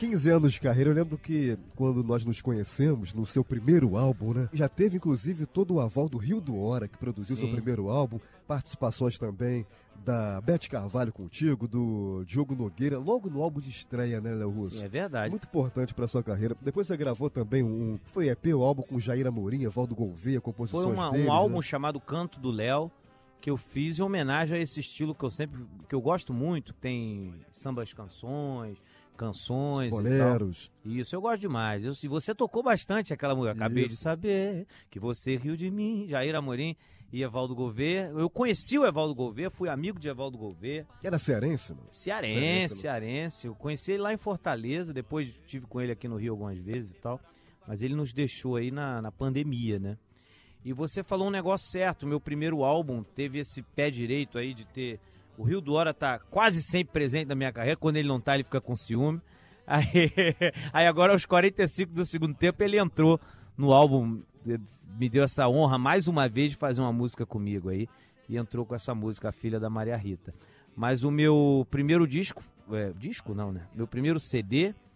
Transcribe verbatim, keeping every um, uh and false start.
quinze anos de carreira, eu lembro que quando nós nos conhecemos, no seu primeiro álbum, né? Já teve, inclusive, todo o aval do Rio do Hora, que produziu Sim. seu primeiro álbum, participações também da Beth Carvalho contigo, do Diogo Nogueira, logo no álbum de estreia, né, Léo Russo? Sim, é verdade. Muito importante pra sua carreira. Depois você gravou também um, foi E P, o álbum com Jair Amorim, Evaldo Gouveia, composições Foi uma, deles, um álbum né? chamado Canto do Léo, que eu fiz em homenagem a esse estilo que eu sempre, que eu gosto muito, tem sambas canções, canções boleros. E tal. Isso, eu gosto demais. Eu, você tocou bastante aquela música. Acabei Isso. de saber que você riu de mim, Jair Amorim e Evaldo Gouveia. Eu conheci o Evaldo Gouveia, fui amigo de Evaldo Gouveia. Era cearense, não? Cearense, Cearense, cearense. Eu conheci ele lá em Fortaleza, depois estive com ele aqui no Rio algumas vezes e tal. Mas ele nos deixou aí na, na pandemia, né? E você falou um negócio certo, meu primeiro álbum teve esse pé direito aí de ter... O Rio do Hora tá quase sempre presente na minha carreira, quando ele não tá ele fica com ciúme. Aí, aí agora aos quarenta e cinco do segundo tempo ele entrou no álbum, me deu essa honra mais uma vez de fazer uma música comigo aí. E entrou com essa música, A Filha da Maria Rita. Mas o meu primeiro disco, é, disco não, né? Meu primeiro C D